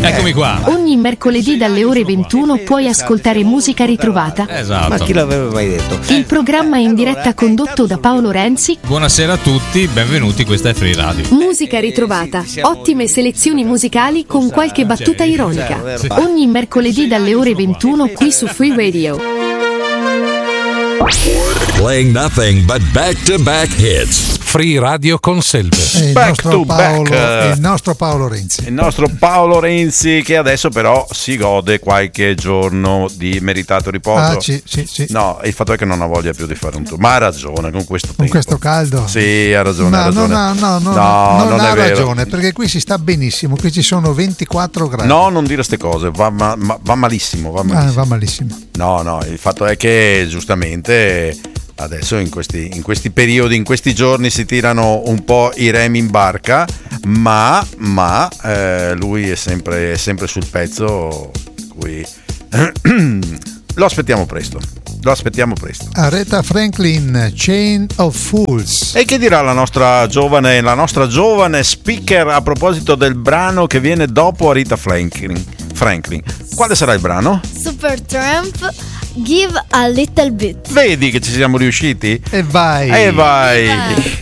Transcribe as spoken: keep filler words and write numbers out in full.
Eccomi qua. Ogni mercoledì dalle ore ventuno puoi ascoltare Musica Ritrovata. Esatto. Ma chi l'aveva mai detto? Il programma è in diretta condotto da Paolo Renzi. Buonasera a tutti, benvenuti, questa è Free Radio. Musica Ritrovata. Ottime selezioni musicali con qualche battuta ironica. Ogni mercoledì dalle ore ventuno qui su Free Radio. Playing nothing but back-to-back hits. Free Radio Conselve. Il Back nostro, to Paolo, back. il nostro Paolo Renzi. Il nostro Paolo Renzi, che adesso però si gode qualche giorno di meritato riposo. Ah, sì, sì, sì. No, il fatto è che non ha voglia più di fare un tour. Ma ha ragione con questo tempo. Con questo caldo? Sì, ha ragione. No, ha ragione. no, no, no, no, no non, non ha è vero. ragione, perché qui si sta benissimo, qui ci sono ventiquattro gradi. No, non dire ste cose, va, ma, ma, va malissimo. Va malissimo. Ah, va malissimo. No, no, il fatto è che giustamente adesso in questi, in questi periodi, in questi giorni si tirano un po' i remi in barca, ma, ma eh, lui è sempre, è sempre sul pezzo, cui lo aspettiamo presto. Lo aspettiamo presto. Aretha Franklin, Chain of Fools. E che dirà la nostra giovane, la nostra giovane speaker a proposito del brano che viene dopo Aretha Franklin? Franklin. Quale sarà il brano? Supertramp, Give a Little Bit. Vedi che ci siamo riusciti? E vai. E vai.